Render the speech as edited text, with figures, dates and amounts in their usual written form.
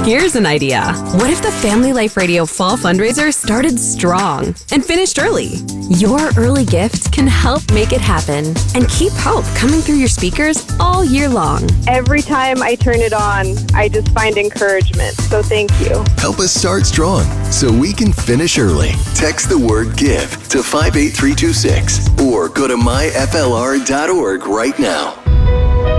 Here's an idea. What if the Family Life Radio Fall Fundraiser started strong and finished early? Your early gift can help make it happen and keep hope coming through your speakers all year long. Every time I turn it on, I just find encouragement. So thank you. Help us start strong so we can finish early. Text the word GIVE to 58326 or go to myflr.org right now.